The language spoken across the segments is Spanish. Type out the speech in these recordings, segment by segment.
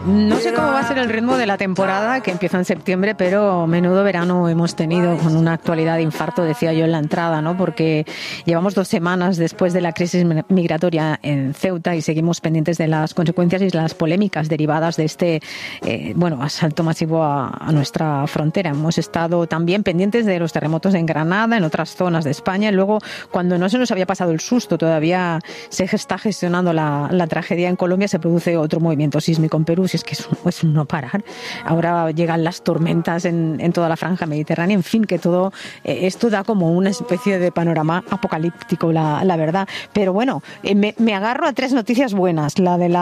No sé cómo va a ser el ritmo de la temporada que empieza en septiembre, pero menudo verano hemos tenido con una actualidad de infarto, decía yo en la entrada, ¿no? Porque llevamos 2 semanas después de la crisis migratoria en Ceuta y seguimos pendientes de las consecuencias y las polémicas derivadas de este, asalto masivo a nuestra frontera. Hemos estado también pendientes de los terremotos en Granada, en otras zonas de España. Y luego, cuando no se nos había pasado el susto, todavía se está gestionando la tragedia en Colombia, se produce otro movimiento sísmico en Perú. Si es que es un no parar. Ahora llegan las tormentas en toda la franja mediterránea. En fin, que todo esto da como una especie de panorama apocalíptico, la verdad. Pero bueno, me agarro a 3 noticias buenas. La de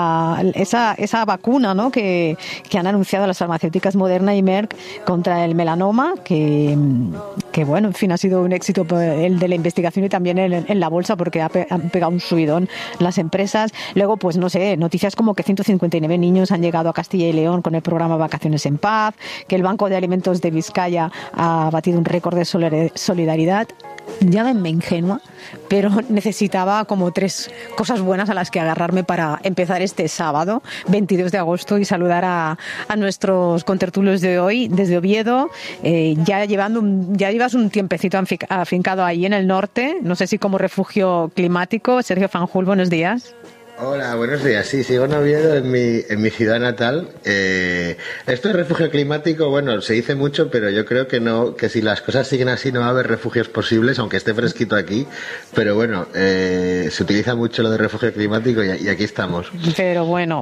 esa vacuna, ¿no?, que han anunciado las farmacéuticas Moderna y Merck contra el melanoma, que bueno, en fin, ha sido un éxito el de la investigación y también en la bolsa, porque han pegado un subidón las empresas. Luego, pues no sé, noticias como que 159 niños han llegado a Castilla y León con el programa Vacaciones en Paz, que el Banco de Alimentos de Vizcaya ha batido un récord de solidaridad. Llámenme ingenua, pero necesitaba como 3 cosas buenas a las que agarrarme para empezar este sábado, 22 de agosto, y saludar a nuestros contertulios de hoy desde Oviedo. Ya llevas un tiempecito afincado ahí en el norte, no sé si como refugio climático. Sergio Fanjul, buenos días. Hola, buenos días. Sí, sigo en Oviedo, en mi ciudad natal. Esto de refugio climático, bueno, se dice mucho, pero yo creo que no, que si las cosas siguen así no va a haber refugios posibles, aunque esté fresquito aquí. Pero bueno, se utiliza mucho lo de refugio climático y aquí estamos. Pero bueno,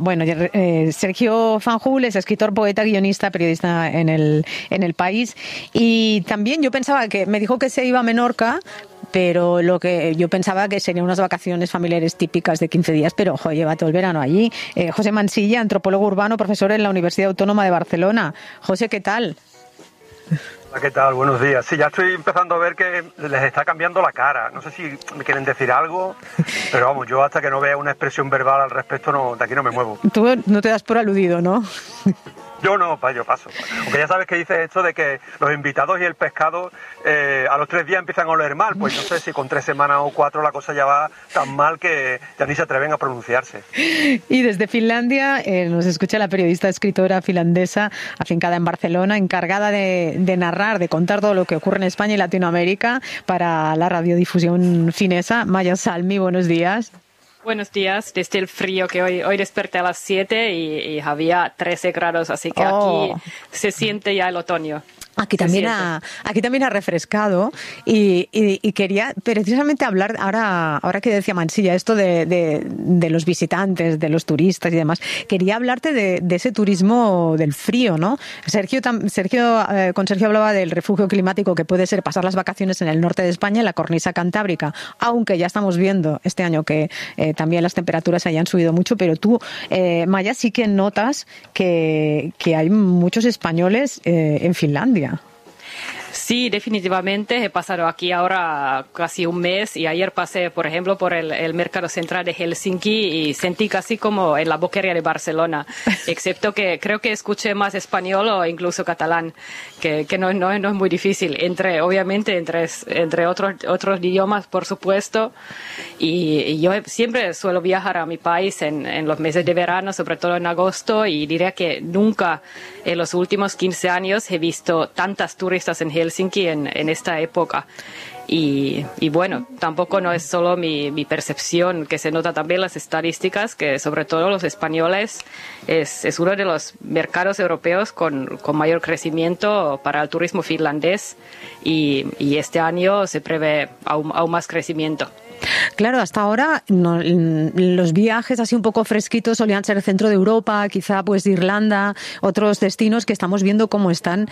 Sergio Fanjul es escritor, poeta, guionista, periodista en el País. Y también yo pensaba que me dijo que se iba a Menorca, pero lo que yo pensaba que serían unas vacaciones familiares típicas de 15 días, pero lleva todo el verano allí. José Mansilla, antropólogo urbano, profesor en la Universidad Autónoma de Barcelona. José, ¿qué tal? Hola, ¿qué tal? Buenos días. Sí, ya estoy empezando a ver que les está cambiando la cara. No sé si me quieren decir algo, pero vamos, yo hasta que no vea una expresión verbal al respecto, de aquí no me muevo. Tú no te das por aludido, ¿no? Yo no, yo paso. Aunque ya sabes que dices esto de que los invitados y el pescado a los 3 días empiezan a oler mal. Pues no sé si con 3 semanas o 4 la cosa ya va tan mal que ya ni se atreven a pronunciarse. Y desde Finlandia nos escucha la periodista escritora finlandesa afincada en Barcelona, encargada de narrar, de contar todo lo que ocurre en España y Latinoamérica para la radiodifusión finesa. Maya Salmi, buenos días. Buenos días, desde el frío que hoy desperté a las 7 y había 13 grados, así que aquí se siente ya el otoño. Aquí también ha refrescado y quería precisamente hablar, ahora que decía Mansilla, esto de los visitantes, de los turistas y demás, quería hablarte de ese turismo del frío, ¿no? Con Sergio hablaba del refugio climático que puede ser pasar las vacaciones en el norte de España, en la cornisa cantábrica, aunque ya estamos viendo este año que también las temperaturas hayan subido mucho, pero tú, Maya, sí que notas que hay muchos españoles en Finlandia. Sí, definitivamente. He pasado aquí ahora casi un mes y ayer pasé, por ejemplo, por el mercado central de Helsinki y sentí casi como en la boquería de Barcelona, excepto que creo que escuché más español o incluso catalán, que no es muy difícil. Obviamente entre otros idiomas, por supuesto. Y yo siempre suelo viajar a mi país en los meses de verano, sobre todo en agosto, y diría que nunca en los últimos 15 años he visto tantas turistas en Helsinki en esta época. Y bueno, tampoco no es solo mi percepción, que se nota también las estadísticas, que sobre todo los españoles es uno de los mercados europeos con mayor crecimiento para el turismo finlandés y este año se prevé aún más crecimiento. Claro, hasta ahora los viajes así un poco fresquitos solían ser el centro de Europa, quizá pues Irlanda, otros destinos que estamos viendo cómo están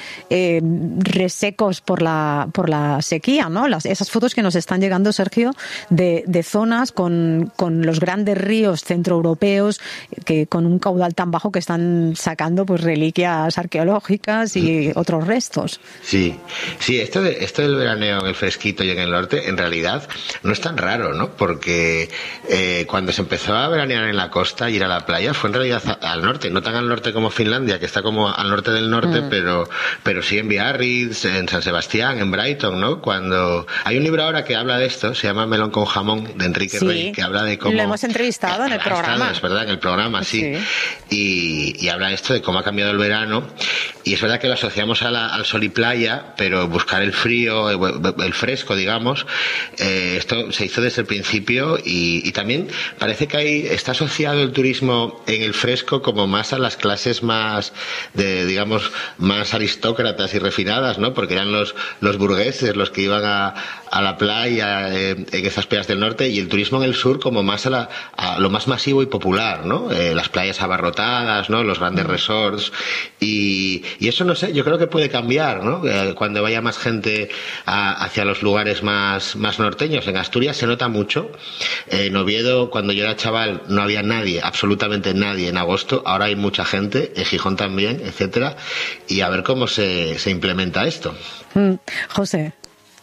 resecos por la sequía, ¿no? Esas fotos que nos están llegando, Sergio, de zonas con los grandes ríos centroeuropeos que con un caudal tan bajo que están sacando pues reliquias arqueológicas y otros restos. Sí, esto del veraneo en el fresquito y en el norte en realidad no es tan raro. raro, ¿no? Porque cuando se empezó a veranear en la costa y ir a la playa fue en realidad al norte, no tan al norte como Finlandia, que está como al norte del norte, pero sí en Biarritz, en San Sebastián, en Brighton, ¿no? Cuando hay un libro ahora que habla de esto, se llama Melón con jamón, de Enrique Rey, que habla de cómo... Lo hemos entrevistado en el programa. Es verdad, en el programa, sí. Y habla esto de cómo ha cambiado el verano, y es verdad que lo asociamos al sol y playa, pero buscar el frío, el fresco, digamos, esto se hizo desde el principio, y también parece que está asociado el turismo en el fresco como más a las clases más digamos, más aristócratas y refinadas, ¿no? Porque eran los burgueses los que iban a la playa en esas playas del norte, y el turismo en el sur como más a lo más masivo y popular, ¿no? Las playas abarrotadas, ¿no? Los grandes resorts, y eso, no sé, yo creo que puede cambiar, ¿no? Cuando vaya más gente hacia los lugares más norteños. En Asturias se nota mucho. En Oviedo, cuando yo era chaval, no había nadie, absolutamente nadie en agosto. Ahora hay mucha gente, en Gijón también, etcétera, y a ver cómo se implementa esto. José.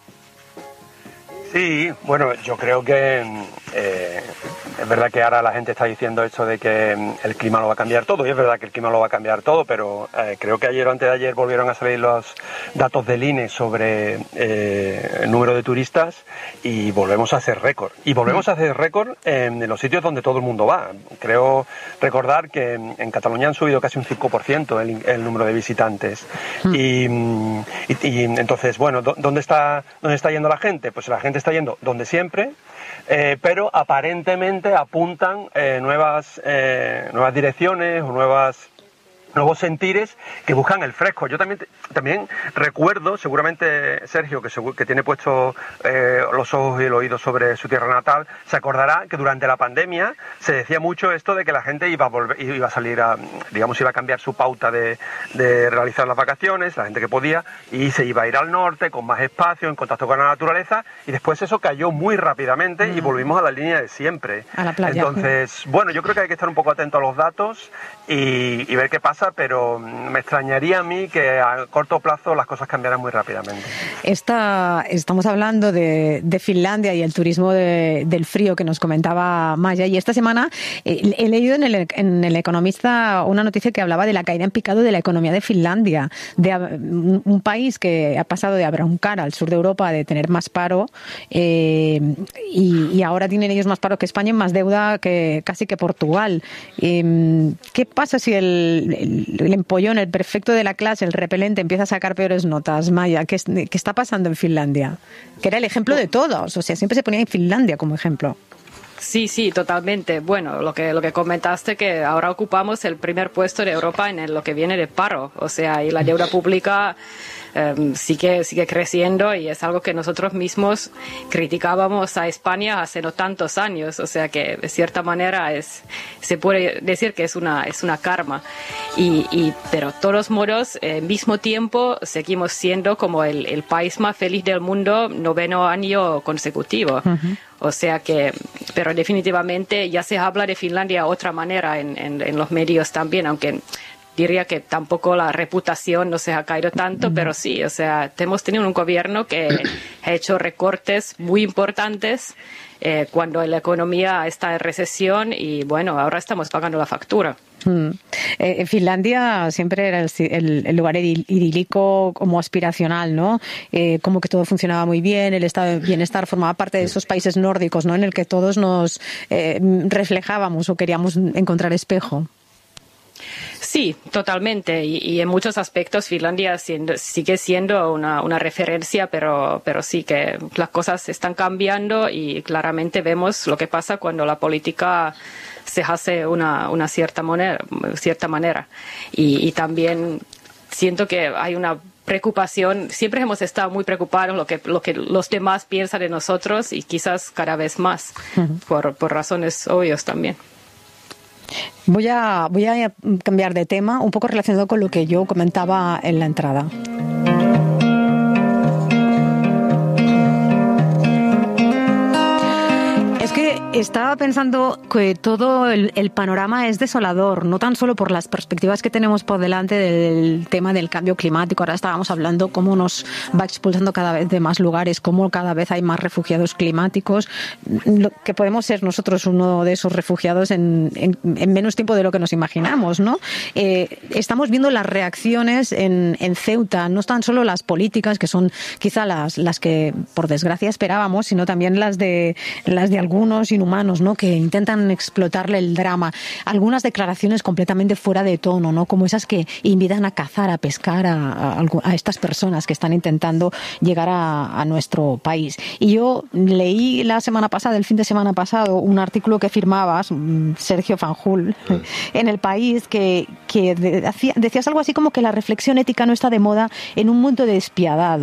Sí, bueno, yo creo que es verdad que ahora la gente está diciendo esto de que el clima lo va a cambiar todo, y es verdad que el clima lo va a cambiar todo, pero creo que ayer o antes de ayer volvieron a salir los datos del INE sobre el número de turistas, y volvemos a hacer récord. Y volvemos a hacer récord en los sitios donde todo el mundo va. Creo recordar que en Cataluña han subido casi un 5% el número de visitantes. Y entonces, bueno, ¿dónde está yendo la gente? Pues la gente está yendo donde siempre, pero aparentemente apuntan nuevas direcciones o nuevos sentires que buscan el fresco. Yo también recuerdo, seguramente Sergio, que tiene puesto los ojos y el oído sobre su tierra natal, se acordará que durante la pandemia se decía mucho esto de que la gente iba a salir iba a cambiar su pauta de realizar las vacaciones, la gente que podía, y se iba a ir al norte con más espacio, en contacto con la naturaleza, y después eso cayó muy rápidamente y volvimos a la línea de siempre. A la playa. Entonces, bueno, yo creo que hay que estar un poco atento a los datos y ver qué pasa, pero me extrañaría a mí que a corto plazo las cosas cambiaran muy rápidamente. Estamos hablando de Finlandia y el turismo del frío que nos comentaba Maya, y esta semana he leído en el Economista una noticia que hablaba de la caída en picado de la economía de Finlandia, de un país que ha pasado de abroncar al sur de Europa, de tener más paro, y ahora tienen ellos más paro que España y más deuda que casi que Portugal. ¿Qué pasa si el empollón, el perfecto de la clase, el repelente, empieza a sacar peores notas? Maya, ¿qué está pasando en Finlandia? Que era el ejemplo de todos, o sea, siempre se ponía en Finlandia como ejemplo. Sí, totalmente. Bueno, lo que comentaste, que ahora ocupamos el primer puesto de Europa en lo que viene de paro, o sea, y la deuda pública sigue creciendo, y es algo que nosotros mismos criticábamos a España hace no tantos años, o sea que de cierta manera se puede decir que es una karma, pero de todos modos, al mismo tiempo seguimos siendo como el país más feliz del mundo 9º año consecutivo. Uh-huh. O sea que, pero definitivamente ya se habla de Finlandia de otra manera en los medios también, aunque diría que tampoco la reputación no se ha caído tanto, pero sí, o sea, hemos tenido un gobierno que ha hecho recortes muy importantes cuando la economía está en recesión, y bueno, ahora estamos pagando la factura. Finlandia siempre era el lugar idílico, como aspiracional, ¿no? Como que todo funcionaba muy bien, el estado de bienestar formaba parte de esos países nórdicos, ¿no? En el que todos nos reflejábamos o queríamos encontrar espejo. Sí, totalmente, y en muchos aspectos Finlandia sigue siendo una referencia, pero sí que las cosas están cambiando, y claramente vemos lo que pasa cuando la política se hace una cierta manera, y también siento que hay una preocupación. Siempre hemos estado muy preocupados lo que los demás piensan de nosotros, y quizás cada vez más, por razones obvias también. Voy a cambiar de tema, un poco relacionado con lo que yo comentaba en la entrada. Es que Estaba pensando que todo el panorama es desolador, no tan solo por las perspectivas que tenemos por delante del tema del cambio climático. Ahora estábamos hablando cómo nos va expulsando cada vez de más lugares, cómo cada vez hay más refugiados climáticos, que podemos ser nosotros uno de esos refugiados en menos tiempo de lo que nos imaginamos, ¿no? Estamos viendo las reacciones en Ceuta, no tan solo las políticas, que son quizá las que por desgracia esperábamos, sino también las de algunos inhumanos, ¿no? Que intentan explotarle el drama. Algunas declaraciones completamente fuera de tono, ¿no? Como esas que invitan a cazar, a pescar a estas personas que están intentando llegar a nuestro país. Y yo leí el fin de semana pasado, un artículo que firmabas, Sergio Fanjul, en El País, que decías algo así como que la reflexión ética no está de moda en un mundo despiadado.